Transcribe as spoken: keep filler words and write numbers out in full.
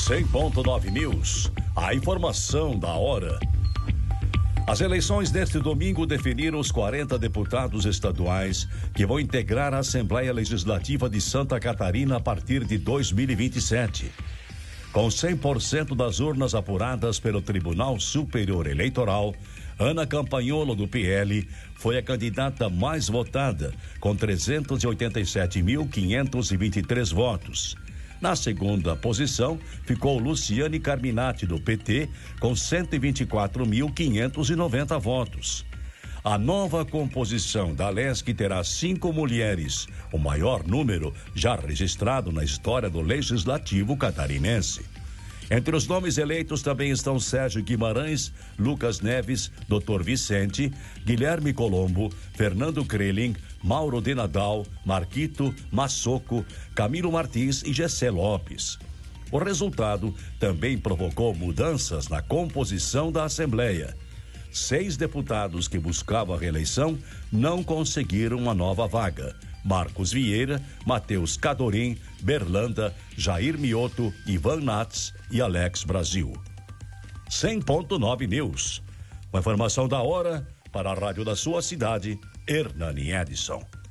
cem ponto nove News, a informação da hora. As eleições deste domingo definiram os quarenta deputados estaduais que vão integrar a Assembleia Legislativa de Santa Catarina a partir de dois mil e vinte e sete. Com cem por cento das urnas apuradas pelo Tribunal Superior Eleitoral, Ana Campagnolo, do P L, foi a candidata mais votada, com trezentos e oitenta e sete mil, quinhentos e vinte e três votos. Na segunda posição, ficou Luciane Carminati, do P T, com cento e vinte e quatro mil, quinhentos e noventa votos. A nova composição da Lesc terá cinco mulheres, o maior número já registrado na história do Legislativo catarinense. Entre os nomes eleitos também estão Sérgio Guimarães, Lucas Neves, doutor Vicente, Guilherme Colombo, Fernando Kreling, Mauro de Nadal, Marquito, Massoco, Camilo Martins e Gessé Lopes. O resultado também provocou mudanças na composição da Assembleia. Seis deputados que buscavam a reeleição não conseguiram uma nova vaga. Marcos Vieira, Matheus Cadorim, Berlanda, Jair Mioto, Ivan Nats e Alex Brasil. cem ponto nove News. Uma informação da hora para a rádio da sua cidade, Hernani Edson.